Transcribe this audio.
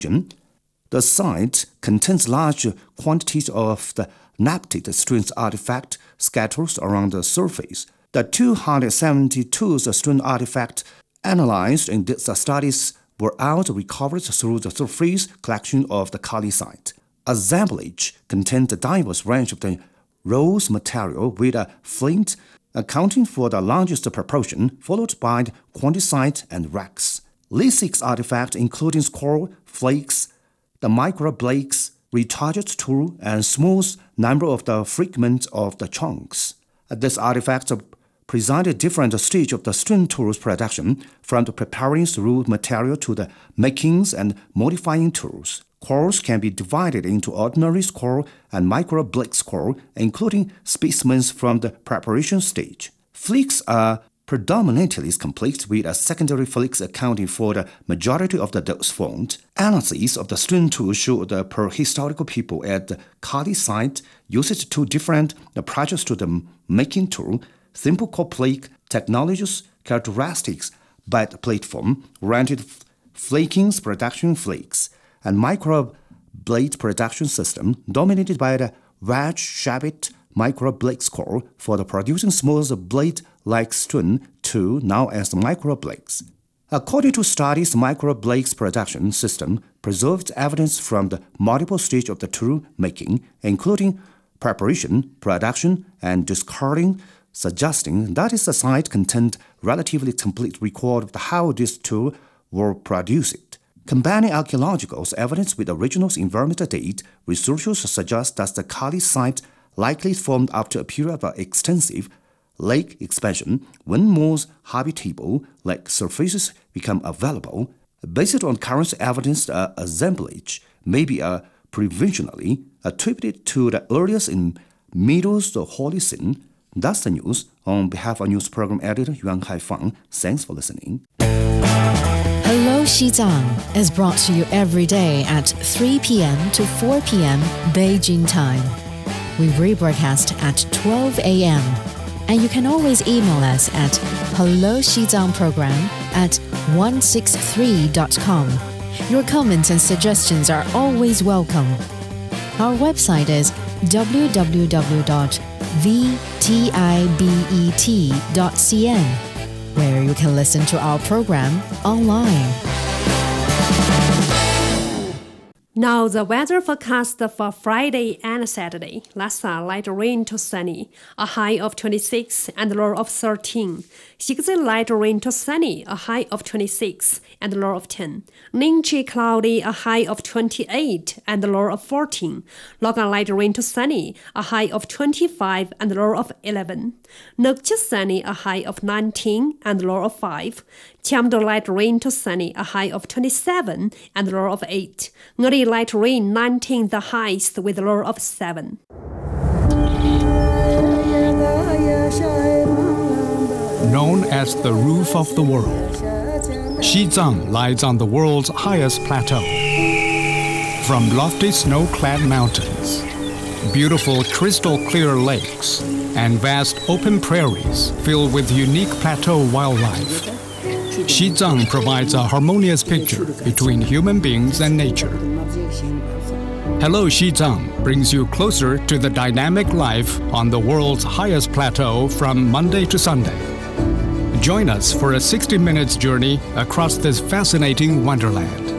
The site contains large quantities of the Naphtite strings artifact scattered around the surface. The 272 string artifacts analyzed in these studies were also recovered through the surface collection of the Kali site. Assemblage contained a diverse range of the rose material with a flint accounting for the largest proportion, followed by the quartzite and wax. These 6 artifacts, including coral flakes, the microbleaks, retouched tool, and small number of the fragments of the chunks. These artifacts presented different stages of the string tools production, from the preparing raw material to the makings and modifying tools. Corals can be divided into ordinary coral and microbleak coral, including specimens from the preparation stage. Flakes are predominantly complete, with a secondary flakes accounting for the majority of the dose formed. Analyses of the string tool show the prehistoric people at the Kali site used 2 different approaches to the making tool: simple cold plate technologies, characteristics, bed platform, rendered flakings production flakes, and microblade production system dominated by the wedge-shaped microblades core for the producing small blade-like string tool known as the microblades. According to studies, microblades production system preserved evidence from the multiple stages of the tool making, including preparation, production, and discarding, suggesting that the site contained relatively complete record of how these tools were produced. Combining archaeological evidence with original environmental data, researchers suggest that the Kali site likely formed after a period of extensive lake expansion when more habitable lake surfaces become available. Based on current evidence, the assemblage may be provisionally attributed to the earliest in Middle Holocene. That's the news. On behalf of News Program Editor Yuan Haifang, thanks for listening. Hello Xizang is brought to you every day at 3 p.m. to 4 p.m. Beijing time. We rebroadcast at 12 a.m. And you can always email us at helloxizangprogram@163.com. Your comments and suggestions are always welcome. Our website is www.vtibet.cn, where you can listen to our program online. Now the weather forecast for Friday and Saturday. Lhasa, light rain to sunny, a high of 26 and low of 13. Xigzi, light rain to sunny, a high of 26 and low of 10. Ningchi, cloudy, a high of 28 and low of 14. Logan, light rain to sunny, a high of 25 and low of 11. Nukchi, sunny, a high of 19 and low of 5. Tiamdo, light rain to sunny, a high of 27 and low of 8. Ngari, light rain 19, the highest with a low of 7. Known as the roof of the world, Xizang lies on the world's highest plateau. From lofty snow-clad mountains, beautiful crystal-clear lakes, and vast open prairies filled with unique plateau wildlife, Xizang provides a harmonious picture between human beings and nature. Hello Xizang brings you closer to the dynamic life on the world's highest plateau from Monday to Sunday. Join us for a 60 minutes journey across this fascinating wonderland.